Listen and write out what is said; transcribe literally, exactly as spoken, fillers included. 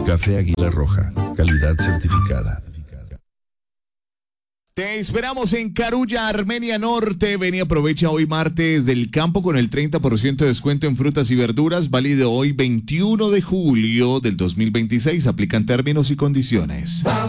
Café Águila Roja, calidad certificada. Te esperamos en Carulla, Armenia Norte. Ven y aprovecha hoy martes del campo con el treinta por ciento de descuento en frutas y verduras, válido hoy veintiuno de julio del dos mil veintiséis. Aplican términos y condiciones.